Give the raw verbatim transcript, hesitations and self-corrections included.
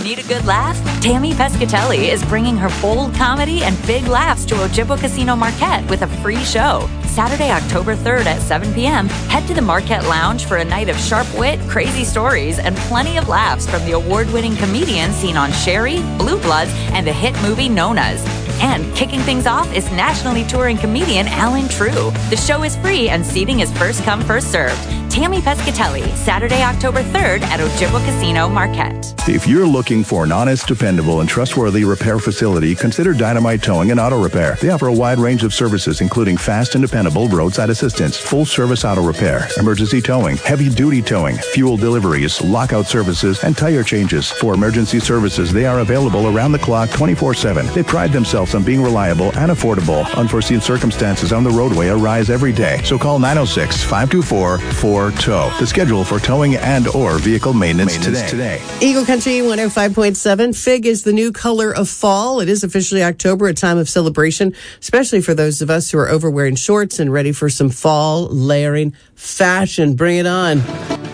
Need a good laugh? Tammy Pescatelli is bringing her bold comedy and big laughs to Ojibwa Casino Marquette with a free show. Saturday, October third at seven p.m., head to the Marquette Lounge for a night of sharp wit, crazy stories, and plenty of laughs from the award-winning comedians seen on Sherry, Blue Bloods, and the hit movie Nonas. And kicking things off is nationally touring comedian Alan True. The show is free and seating is first come, first served. Tammy Pescatelli, Saturday, October third at Ojibwa Casino Marquette. If you're looking for an honest, dependable, and trustworthy repair facility, consider Dynamite Towing and Auto Repair. They offer a wide range of services, including fast and dependable roadside assistance, full-service auto repair, emergency towing, heavy-duty towing, fuel deliveries, lockout services, and tire changes. For emergency services, they are available around the clock twenty-four seven. They pride themselves on being reliable and affordable. Unforeseen circumstances on the roadway arise every day, so call nine oh six, five two four, four tow to schedule for towing and or vehicle maintenance, maintenance today. today. Eagle Country one oh five point seven. Fig is the new color of fall. It is officially October, a time of celebration, especially for those of us who are over wearing shorts and ready for some fall layering fashion. Bring it on.